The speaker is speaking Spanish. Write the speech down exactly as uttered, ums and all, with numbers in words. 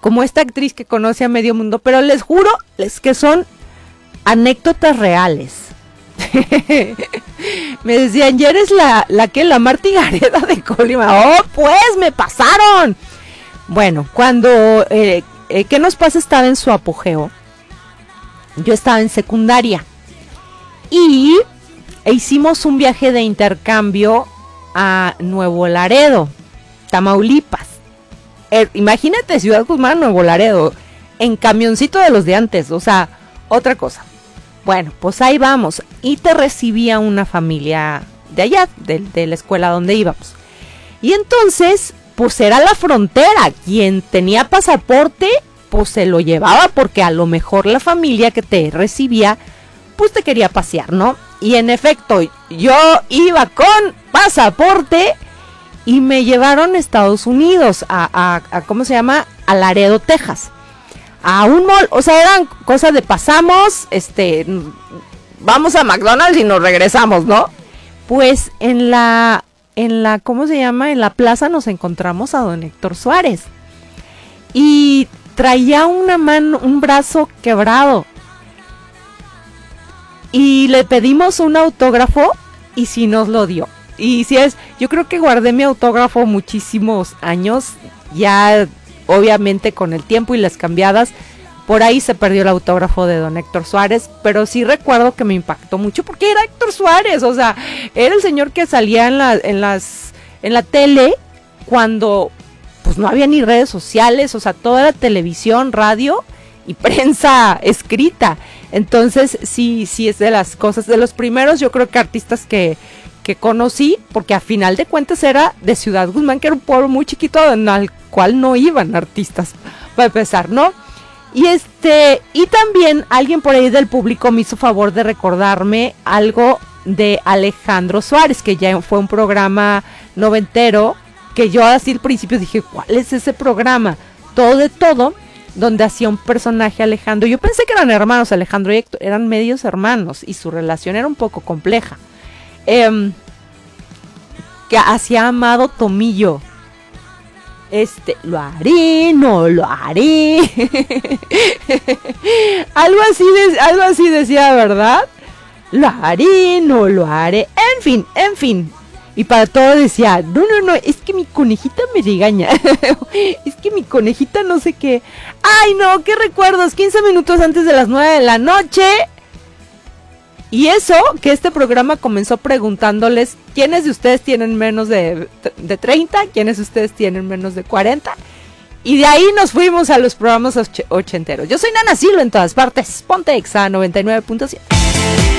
como esta actriz que conoce a medio mundo, pero les juro es que son anécdotas reales. Me decían, ¿ya eres la, la que la Martí Gareda de Colima? Oh, pues me pasaron. Bueno, cuando eh, eh, ¿Qué nos pasa? Estaba en su apogeo. Yo estaba en secundaria y e hicimos un viaje de intercambio a Nuevo Laredo, Tamaulipas. Eh, imagínate Ciudad Guzmán, Nuevo Laredo, en camioncito de los de antes, o sea, otra cosa. Bueno, pues ahí vamos. Y te recibía una familia de allá, de, de la escuela donde íbamos. Y entonces, pues era la frontera. Quien tenía pasaporte, pues se lo llevaba, porque a lo mejor la familia que te recibía, pues te quería pasear, ¿no? Y en efecto, yo iba con pasaporte y me llevaron a Estados Unidos, a, a, a ¿cómo se llama? A Laredo, Texas. A un mall, o sea, eran cosas de pasamos, este, vamos a McDonald's y nos regresamos, ¿no? Pues en la, en la, ¿cómo se llama? En la plaza nos encontramos a don Héctor Suárez. Y traía una mano, un brazo quebrado. Y le pedimos un autógrafo y sí nos lo dio. Y si es, yo creo que guardé mi autógrafo muchísimos años, ya obviamente con el tiempo y las cambiadas, por ahí se perdió el autógrafo de don Héctor Suárez, pero sí recuerdo que me impactó mucho porque era Héctor Suárez, o sea, era el señor que salía en la, en las, en la tele cuando pues no había ni redes sociales, o sea, toda la televisión, radio y prensa escrita. Entonces sí, sí es de las cosas, de los primeros yo creo que artistas que que conocí, porque a final de cuentas era de Ciudad Guzmán, que era un pueblo muy chiquito en el cual no iban artistas, para empezar, ¿no? Y este, y también alguien por ahí del público me hizo favor de recordarme algo de Alejandro Suárez, que ya fue un programa noventero, que yo así al principio dije, ¿cuál es ese programa? Todo de todo, donde hacía un personaje Alejandro. Yo pensé que eran hermanos, Alejandro y Héctor, eran medios hermanos, y su relación era un poco compleja. Eh, que hacía Amado Tomillo. Este, lo haré, no lo haré. algo así de, algo así decía, ¿verdad? Lo haré, no lo haré. En fin, en fin. Y para todo decía, no, no, no, es que mi conejita me regaña. Es que mi conejita no sé qué. Ay, no, qué recuerdos. quince minutos antes de las nueve de la noche. Y eso, que este programa comenzó preguntándoles quiénes de ustedes tienen menos de, de treinta, quiénes de ustedes tienen menos de cuarenta. Y de ahí nos fuimos a los programas och- ochenteros. Yo soy Nana Silva en todas partes. Ponte Exa noventa y nueve punto siete.